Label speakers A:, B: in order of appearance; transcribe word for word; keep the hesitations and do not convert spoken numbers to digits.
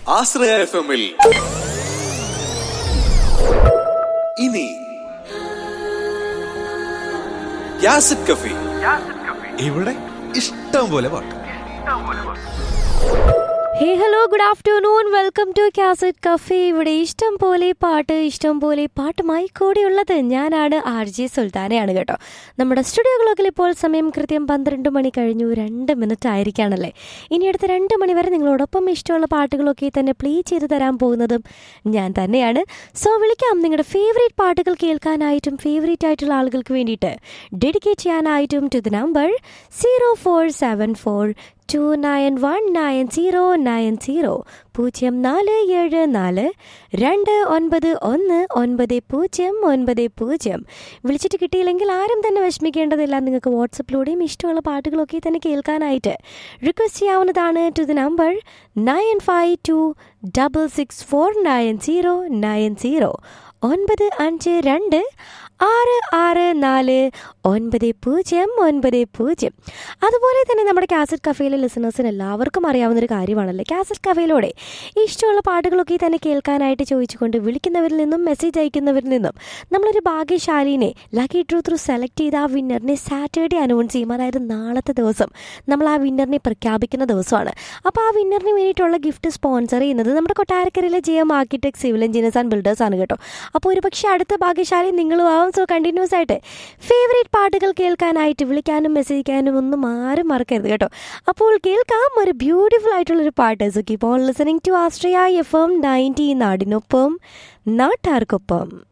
A: ആശ്രയ F എമ്മിൽ ഇനി യാസിഡ് കഫി. ഇവിടെ ഇഷ്ടം പോലെ പാട്ട്.
B: ഹേ hello good afternoon, welcome to cassette cafe. ഇവിടെ ഇഷ്ടം പോലെ പാട്ട്, ഇഷ്ടം പോലെ പാട്ടുമായി കൂടിയുള്ളത് ഞാനാണ്, ആർ ജെ സുൽത്താനയാണ് കേട്ടോ. നമ്മുടെ സ്റ്റുഡിയോ ക്ലോക്കിൽ ഇപ്പോൾ സമയം കൃത്യം പന്ത്രണ്ട് മണി കഴിഞ്ഞു രണ്ട് മിനിറ്റ് ആയിരിക്കുകയാണല്ലേ. ഇനി അടുത്ത രണ്ട് മണി വരെ നിങ്ങളോടൊപ്പം ഇഷ്ടമുള്ള പാട്ടുകളൊക്കെ തന്നെ പ്ലേ ചെയ്ത് തരാൻ പോകുന്നതും ഞാൻ തന്നെയാണ്. സോ വിളിക്കാം നിങ്ങളുടെ ഫേവറേറ്റ് പാട്ടുകൾ കേൾക്കാനായിട്ടും ഫേവറേറ്റ് ആയിട്ടുള്ള ആളുകൾക്ക് വേണ്ടിയിട്ട് ഡെഡിക്കേറ്റ് ചെയ്യാനായിട്ടും to the number zero four seven four to nine one nine zero nine zero പൂജ്യം നാല് ഏഴ് നാല് രണ്ട് ഒൻപത് ഒന്ന് ഒൻപത് പൂജ്യം ഒൻപത് പൂജ്യം. വിളിച്ചിട്ട് കിട്ടിയില്ലെങ്കിൽ ആരും തന്നെ വിഷമിക്കേണ്ടതില്ല. നിങ്ങൾക്ക് വാട്സപ്പിലൂടെയും ഇഷ്ടമുള്ള പാട്ടുകളൊക്കെ തന്നെ കേൾക്കാനായിട്ട് റിക്വസ്റ്റ് ചെയ്യാവുന്നതാണ് to the number nine five to double six four nine zero nine zero ഒൻപത് അഞ്ച് രണ്ട് ആറ് ആറ് നാല് ഒൻപത് പൂജ്യം ഒൻപത് പൂജ്യം. അതുപോലെ തന്നെ നമ്മുടെ കാസറ്റ് കഫേയിലെ ലിസണേഴ്സിന് എല്ലാവർക്കും അറിയാവുന്നൊരു കാര്യമാണല്ലേ, കാസറ്റ് കഫേയിലൂടെ ഇഷ്ടമുള്ള പാട്ടുകളൊക്കെ തന്നെ കേൾക്കാനായിട്ട് ചോദിച്ചുകൊണ്ട് വിളിക്കുന്നവരിൽ നിന്നും മെസ്സേജ് അയക്കുന്നവരിൽ നിന്നും നമ്മളൊരു ഭാഗ്യശാലിനെ ലക്കി ഡ്രൂ ത്രൂ സെലക്ട് ചെയ്ത് ആ വിന്നറിനെ സാറ്റർഡേ അനൗൺസ് ചെയ്യും. അതായത് നാളത്തെ ദിവസം നമ്മൾ ആ വിന്നറിനെ പ്രഖ്യാപിക്കുന്ന ദിവസമാണ്. അപ്പോൾ ആ വിന്നറിന് വേണ്ടിയിട്ടുള്ള ഗിഫ്റ്റ് സ്പോൺസർ ചെയ്യുന്നത് നമ്മുടെ കൊട്ടാരക്കരയിലെ J M architect civil engineers and builders ആണ് കേട്ടോ. അപ്പോൾ ഒരു പക്ഷേ അടുത്ത ഭാഗ്യശാലി നിങ്ങളും ആവും. സോ കണ്ടിന്യൂസ് ആയിട്ട് ഫേവറേറ്റ് പാട്ടുകൾ കേൾക്കാനായിട്ട് വിളിക്കാനും മെസ്സേജ് ചെയ്യാനും ഒന്നും ആരും മറക്കരുത് കേട്ടോ. അപ്പോൾ കേൾക്കാം ഒരു ബ്യൂട്ടിഫുൾ ആയിട്ടുള്ളൊരു പാട്ട്. So keep on listening to Ashraya F M ninety, നാടിനൊപ്പം നാട്ടാർക്കൊപ്പം.